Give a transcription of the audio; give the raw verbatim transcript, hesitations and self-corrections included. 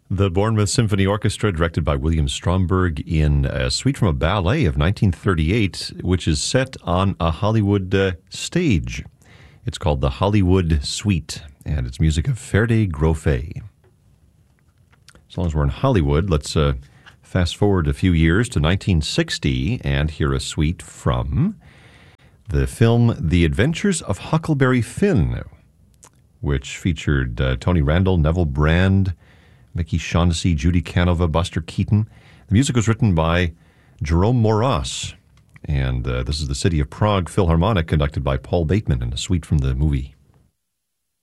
The Bournemouth Symphony Orchestra, directed by William Stromberg, in a suite from a ballet of nineteen thirty-eight, which is set on a Hollywood uh, stage. It's called the Hollywood Suite, and it's music of Ferde Grofe. As long as we're in Hollywood, let's uh, fast forward a few years to nineteen sixty and hear a suite from the film The Adventures of Huckleberry Finn, which featured uh, Tony Randall, Neville Brand, Mickey Shaughnessy, Judy Canova, Buster Keaton. The music was written by Jerome Moras, and uh, this is the City of Prague Philharmonic, conducted by Paul Bateman, in a suite from the movie.